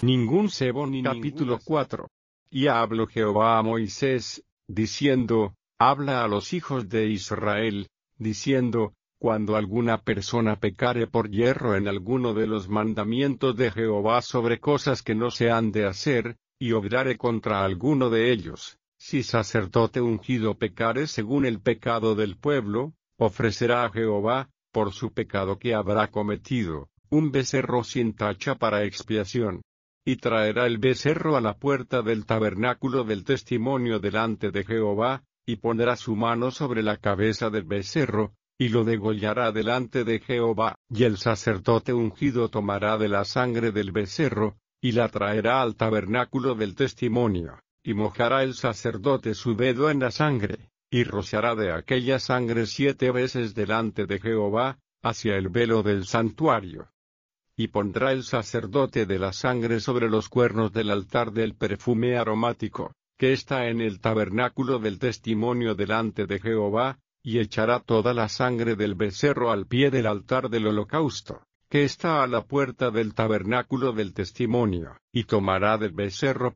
ningún cebo ni capítulo 4. Y habló Jehová a Moisés, diciendo, habla a los hijos de Israel, diciendo, cuando alguna persona pecare por yerro en alguno de los mandamientos de Jehová sobre cosas que no se han de hacer, y obrare contra alguno de ellos, si sacerdote ungido pecare según el pecado del pueblo, ofrecerá a Jehová, por su pecado que habrá cometido, un becerro sin tacha para expiación. Y traerá el becerro a la puerta del tabernáculo del testimonio delante de Jehová, y pondrá su mano sobre la cabeza del becerro, y lo degollará delante de Jehová, y el sacerdote ungido tomará de la sangre del becerro, y la traerá al tabernáculo del testimonio, y mojará el sacerdote su dedo en la sangre, y rociará de aquella sangre 7 veces delante de Jehová, hacia el velo del santuario. Y pondrá el sacerdote de la sangre sobre los cuernos del altar del perfume aromático, que está en el tabernáculo del testimonio delante de Jehová, y echará toda la sangre del becerro al pie del altar del holocausto, que está a la puerta del tabernáculo del testimonio, y tomará del becerro